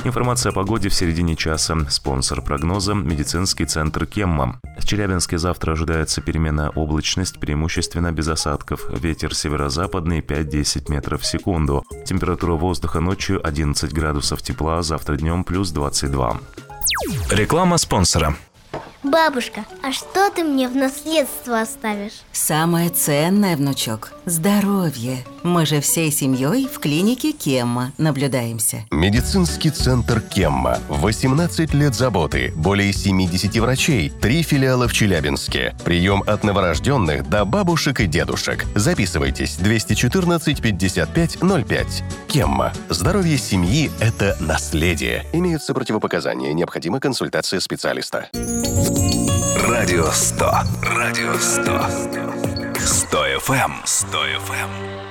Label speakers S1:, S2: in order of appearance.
S1: Информация о погоде в середине часа. Спонсор прогноза – медицинский центр Кемма. В Челябинске завтра ожидается переменная облачность, преимущественно без осадков. Ветер северо-западный 5-10 метров в секунду. Температура воздуха ночью 11 градусов тепла, завтра днем плюс 22.
S2: Реклама спонсора.
S3: Бабушка, а что ты мне в наследство оставишь?
S4: Самое ценное, внучок – здоровье. Мы же всей семьей в клинике Кемма наблюдаемся.
S5: Медицинский центр Кемма. 18 лет заботы, более 70 врачей, 3 филиала в Челябинске. Прием от новорожденных до бабушек и дедушек. Записывайтесь 214 55 05. Кемма. Здоровье семьи – это наследие. Имеются противопоказания. Необходима консультация специалиста.
S2: Радио 100. Радио 100. 100 FM. 100 FM.